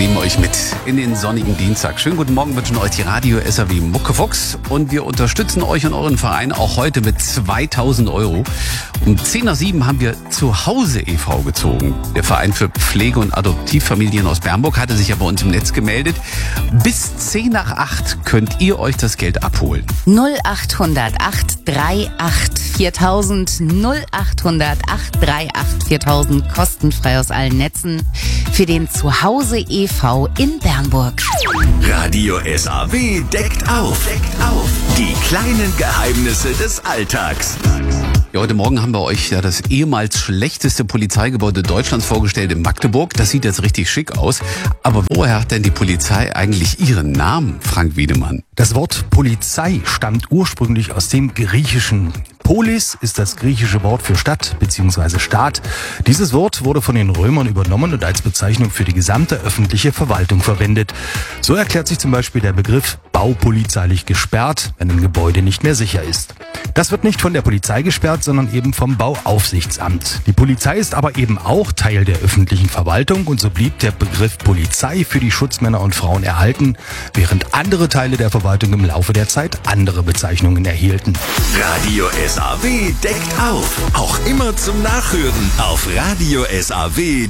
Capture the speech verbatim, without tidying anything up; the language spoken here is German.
nehmen euch mit in den sonnigen Dienstag. Schönen guten Morgen wünschen euch die Radio S R W Muckefuchs und wir unterstützen euch und euren Verein auch heute mit zweitausend Euro. Um zehn nach sieben haben wir Zuhause e V gezogen. Der Verein für Pflege- und Adoptivfamilien aus Bernburg hatte sich ja bei uns im Netz gemeldet. Bis zehn nach acht könnt ihr euch das Geld abholen. null acht null null acht drei acht viertausend null acht null null acht drei acht viertausend kostenfrei aus allen Netzen für den Zuhause e V in Bernburg. Radio S R W deckt auf. Deckt auf. Die kleinen Geheimnisse des Alltags. Ja, heute Morgen haben wir euch ja das ehemals schlechteste Polizeigebäude Deutschlands vorgestellt in Magdeburg. Das sieht jetzt richtig schick aus. Aber woher hat denn die Polizei eigentlich ihren Namen, Frank Wiedemann? Das Wort Polizei stammt ursprünglich aus dem Griechischen. Polis ist das griechische Wort für Stadt bzw. Staat. Dieses Wort wurde von den Römern übernommen und als Bezeichnung für die gesamte öffentliche Verwaltung verwendet. So erklärt sich zum Beispiel der Begriff baupolizeilich gesperrt, wenn ein Gebäude nicht mehr sicher ist. Das wird nicht von der Polizei gesperrt, sondern eben vom Bauaufsichtsamt. Die Polizei ist aber eben auch Teil der öffentlichen Verwaltung und so blieb der Begriff Polizei für die Schutzmänner und Frauen erhalten, während andere Teile der Verwaltung im Laufe der Zeit andere Bezeichnungen erhielten. Radio S R W deckt auf. Auch immer zum Nachhören auf radio s r w